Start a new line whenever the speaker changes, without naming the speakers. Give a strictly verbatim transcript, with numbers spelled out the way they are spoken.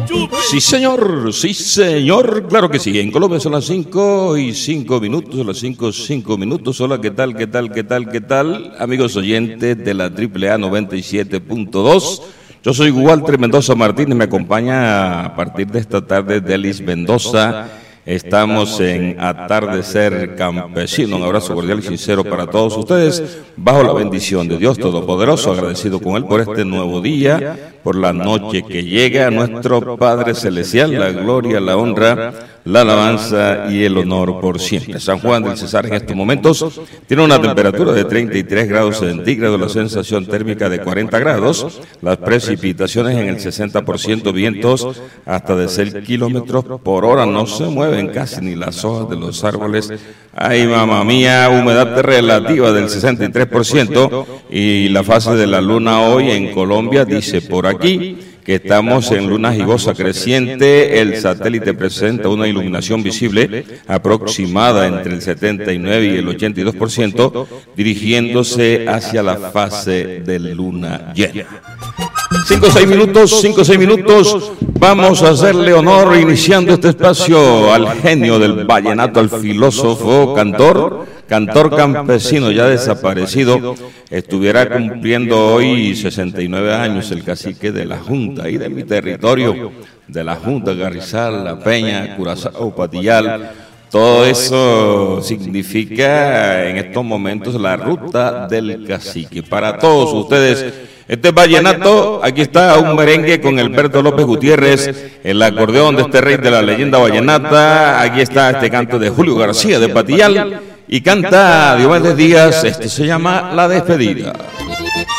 Sí, señor, sí, señor, claro que sí. En Colombia son las cinco y cinco minutos, las cinco, cinco minutos. Hola, ¿qué tal, qué tal, qué tal, qué tal? Amigos oyentes de la Triple A noventa y siete punto dos. Yo soy Walter Mendoza Martínez, me acompaña a partir de esta tarde Delis Mendoza. Estamos en Atardecer Campesino. Un abrazo cordial y sincero para todos ustedes, bajo la bendición de Dios Todopoderoso, agradecido con Él por este nuevo día, por la noche que llega a nuestro Padre Celestial, la gloria, la honra, la alabanza y el honor por siempre. San Juan del Cesar en estos momentos tiene una temperatura de treinta y tres grados centígrados, la sensación térmica de cuarenta grados, las precipitaciones en el sesenta por ciento, vientos hasta de seis kilómetros por hora, no se mueven casi ni las hojas de los árboles. Ay, mamá mía, humedad relativa del sesenta y tres por ciento y la fase de la luna hoy en Colombia dice por aquí que estamos en luna gibosa creciente. El satélite presenta una iluminación visible aproximada entre el setenta y nueve y el ochenta y dos por ciento, dirigiéndose hacia la fase de luna llena. Cinco o seis minutos, cinco o seis minutos, vamos a hacerle honor iniciando este espacio al genio del vallenato, al filósofo, cantor, cantor campesino ya desaparecido. Estuviera cumpliendo hoy sesenta y nueve años el cacique de la Junta y de mi territorio, de la Junta, Garrizal, La Peña, Curazao, Patillal. Todo eso significa en estos momentos la ruta del cacique. Para todos ustedes, este vallenato, aquí está un merengue con Alberto López Gutiérrez, el acordeón de este rey de la leyenda vallenata. Aquí está este canto de Julio García de Patillal y canta Diomedes Díaz, este se llama La Despedida.